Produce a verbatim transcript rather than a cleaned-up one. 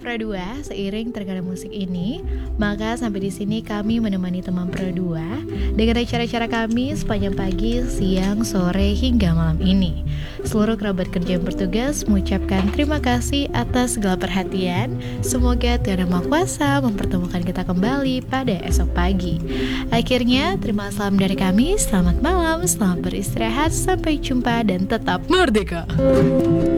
Pro dua, seiring terdengar musik ini, maka sampai di sini kami menemani teman Pro dua dengan acara-acara kami sepanjang pagi, siang, sore, hingga malam ini. Seluruh kerabat kerja yang bertugas mengucapkan terima kasih atas segala perhatian. Semoga Tuhan Yang Maha Kuasa mempertemukan kita kembali pada esok pagi. Akhirnya, terima salam dari kami. Selamat malam, selamat beristirahat, sampai jumpa dan tetap merdeka.